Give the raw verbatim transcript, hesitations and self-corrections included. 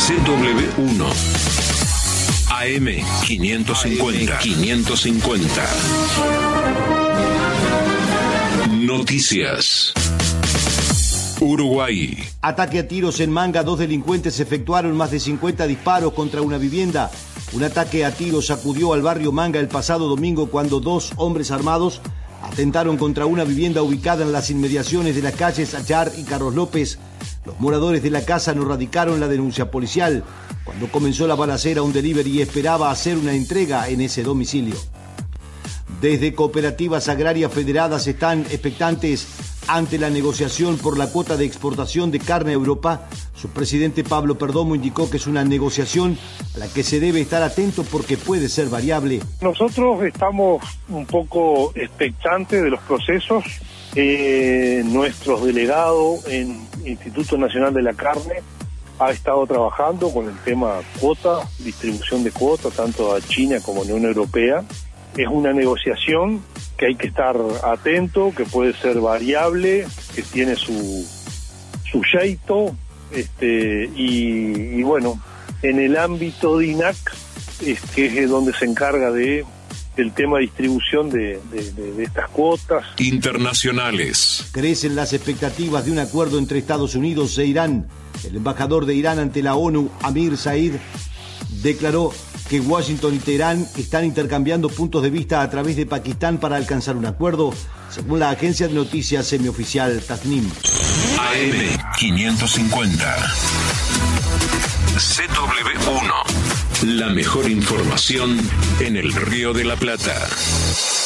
C W uno. A M quinientos cincuenta. quinientos cincuenta. Noticias. Uruguay. Ataque a tiros en Manga. Dos delincuentes efectuaron más de cincuenta disparos contra una vivienda. Un ataque a tiros sacudió al barrio Manga el pasado domingo cuando dos hombres armados atentaron contra una vivienda ubicada en las inmediaciones de las calles Achar y Carlos López. Los moradores de la casa no radicaron la denuncia policial. Cuando comenzó la balacera, un delivery esperaba hacer una entrega en ese domicilio. Desde cooperativas agrarias federadas están expectantes ante la negociación por la cuota de exportación de carne a Europa. Su presidente Pablo Perdomo indicó que es una negociación a la que se debe estar atento porque puede ser variable. Nosotros estamos un poco expectantes de los procesos. Eh, nuestros delegados en Instituto Nacional de la Carne ha estado trabajando con el tema cuota, distribución de cuotas, tanto a China como a la Unión Europea. Es una negociación que hay que estar atento, que puede ser variable, que tiene su, su jeito, este, y, y bueno, en el ámbito de I N A C, es que es donde se encarga de el tema de distribución de, de, de, de estas cuotas. Internacionales. Crecen las expectativas de un acuerdo entre Estados Unidos e Irán. El embajador de Irán ante la ONU, Amir Said, declaró que Washington y Teherán están intercambiando puntos de vista a través de Pakistán para alcanzar un acuerdo, según la agencia de noticias semioficial Tasnim. A M quinientos cincuenta. C W uno. La mejor información en el Río de la Plata.